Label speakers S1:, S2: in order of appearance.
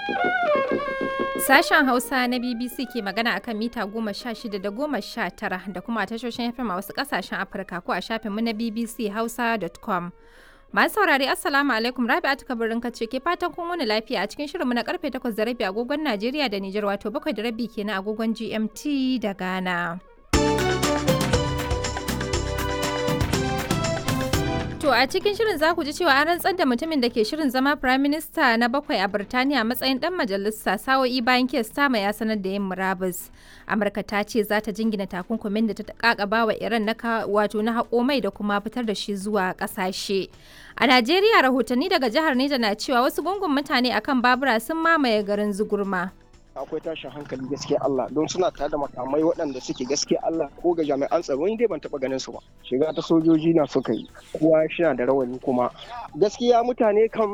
S1: Sashen Hausa na BBC ke magana akan mita 16 da 19 da kuma a tashoshin FM a wasu kasashen Afirka ko a shafinmu na bbchausa.com. Masu saurari Assalamu alaikum, Rabi'atu Kabirin kace ke fatan kun wani lafiya a cikin shirinmu na karfe 8:30 agogon Najeriya da Nijar, wato 7:30 kenan agogon GMT da Ghana. To a cikin shirin za ku ji cewa an rantsar da mutumin da ke shirin zama Prime Minister na 7 a Birtaniya matsayin dan majalisa sa'o'i bayan Keir Starmer ya sanar da yin murabus. Amurka ta ce za ta jingina takunkumin da ta kakaba wa Iran na haƙo mai da kuma fitar da shi zuwa ƙasashe. A Najeriya rahotanni daga jihar Neja na cewa wasu gungun mutane akan babura sun mamaye garin Zugurma.
S2: Akwai tashin hankali gaskiya Allah don suna tare da makamai waɗanda suke gaskiya Allah ko ga jami'an tsaro ni dai ban taɓa ganin su ba. Shiga ta sojoji na suka yi kowa shi da rawani kuma gaskiya mutane kan